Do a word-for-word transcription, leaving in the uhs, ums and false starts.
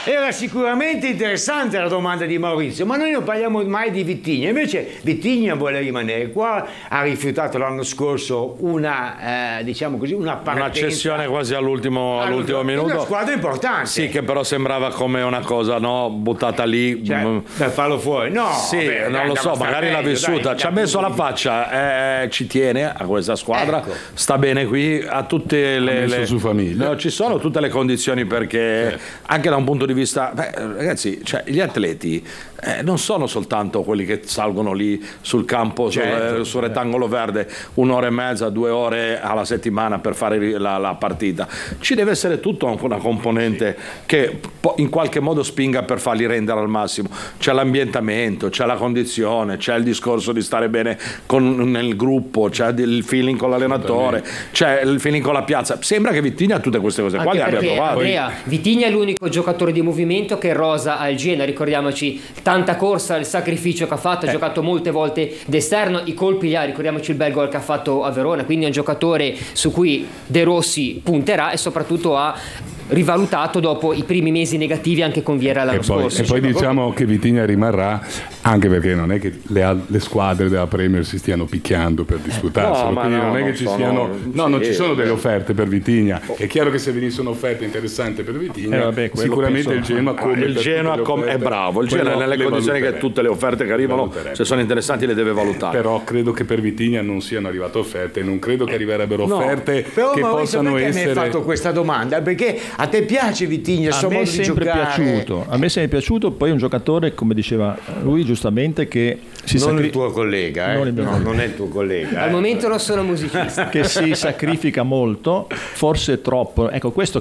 Era sicuramente interessante la domanda di Maurizio, ma noi non parliamo mai di Vitigna. Invece Vitigna vuole rimanere qua, ha rifiutato l'anno scorso una, eh, diciamo così, una partenza. Una cessione quasi all'ultimo, all'ultimo minuto. Una squadra importante. Sì, che però sembrava come una cosa, no, buttata lì. Cioè, per farlo fuori. No, sì, beh, non dai, lo so, magari l'ha vissuta. Dai, ci ha messo la faccia, eh, ci tiene a questa squadra, ecco. Sta bene qui, ha tutte le... Ha messo le su famiglia. No, ci sono tutte le condizioni perché certo. Anche da un punto di vista... Beh, ragazzi, cioè, gli atleti eh, non sono soltanto quelli che salgono lì sul campo, certo, sul, sul rettangolo verde, un'ora e mezza, due ore alla settimana per fare la, la partita. Ci deve essere tutto una componente sì. Che in qualche modo spinga per farli rendere al massimo. C'è l'ambientamento, c'è la condizione, c'è il discorso di stare bene con, nel gruppo, c'è il feeling con l'allenatore, c'è il feeling con la piazza. Sembra che Vitigna tutte queste cose qua le abbia trovate. Andrea, Vitigna è l'unico giocatore di movimento che rosa al Genoa, ricordiamoci tanta corsa, il sacrificio che ha fatto, ha eh. giocato molte volte d'esterno, i colpi li ha, ricordiamoci il bel gol che ha fatto a Verona, quindi è un giocatore su cui De Rossi punterà e soprattutto ha rivalutato dopo i primi mesi negativi anche con Vieira l'anno e poi, scorso. E poi diciamo che Vitigna rimarrà, anche perché non è che le, le squadre della Premier si stiano picchiando per disputarselo, no, quindi no, non è non che ci sono, siano no, non sì, ci sono delle beh. offerte per Vitigna. È chiaro che se venisse un'offerta interessante per Vitigna, eh, vabbè, sicuramente penso, il Genoa come il Genoa com- è bravo, il Genoa nelle condizioni che tutte le offerte che arrivano, se sono interessanti le deve valutare. Però credo che per Vitigna non siano arrivate offerte, non credo che arriverebbero offerte no, però che Maurizio, possano perché essere. mi hai fatto questa domanda? Perché a te piace Vitigna, il suo modo di giocare? Piaciuto. A me è sempre piaciuto, poi è un giocatore, come diceva lui giustamente, che si non sacri- il tuo collega, eh? non, il no, non è il tuo collega. Al eh? momento non sono musicista. Che si sacrifica molto, forse troppo. Ecco, questo